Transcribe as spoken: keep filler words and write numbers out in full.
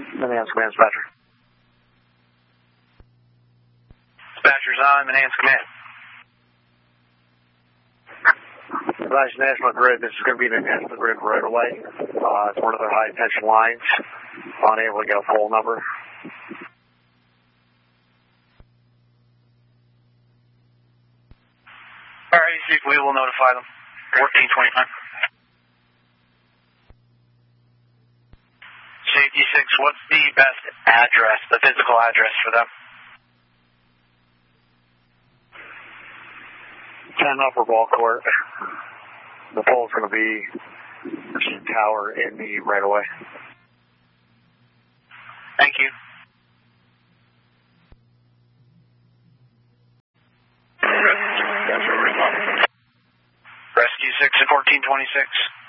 Manans Command, Dispatcher. Dispatcher's on, Manans Command. Advise National Grid, this is going to be the National Grid right away. Uh, it's one of their high tension lines. Unable to get a full number. All right, we will notify them. fourteen twenty-nine. Safety six, what's the best address, the physical address for them? ten Upper Ball Court. The pole is going to be the tower in the right of way. Thank you. Rescue six at fourteen twenty-six.